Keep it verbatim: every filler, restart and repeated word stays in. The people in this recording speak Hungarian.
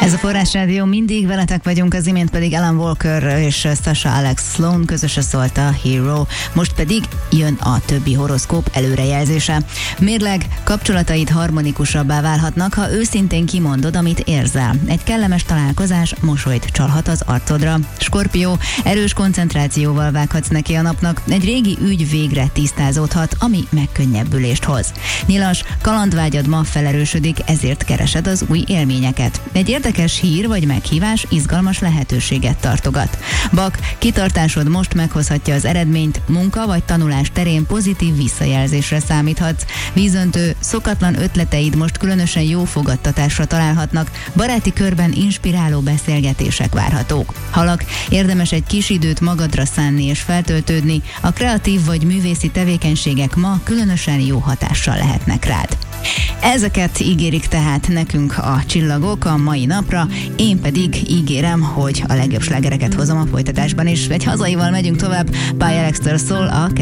Ez a Forrás Rádió, mindig veletek vagyunk, az imént pedig Alan Walker és Sasha Alex Sloan közösen szólt a Hero. Most pedig jön a többi horoszkóp előrejelzése. Mérleg, kapcsolataid harmonikusabbá válhatnak, ha őszintén kimondod, amit érzel. Egy kellemes találkozás mosolyt csalhat az arcodra. Skorpió, erős koncentrációval vághatsz neki a napnak, egy régi ügy végre tisztázódhat, ami megkönnyebbülést hoz. Nyilas, kalandvágyad ma felerősödik, ezért keresed az új élményeket. Egy érdekes hír vagy meghívás izgalmas lehetőséget tartogat. Bak, kitartásod most meghozhatja az eredményt, munka vagy tanulás terén pozitív visszajelzésre számíthatsz. Vízöntő, szokatlan ötleteid most különösen jó fogadtatásra találhatnak, baráti körben inspiráló beszélgetések várhatók. Halak, érdemes egy kis időt magadra szánni és feltöltődni, a kreatív vagy művészi tevékenységek ma különösen jó hatással lehetnek rád. Ezeket ígérik tehát nekünk a csillagok a mai napra, én pedig ígérem, hogy a legjobb slágereket hozom a folytatásban is. Egy hazaival megyünk tovább, Pye Alex-től szól a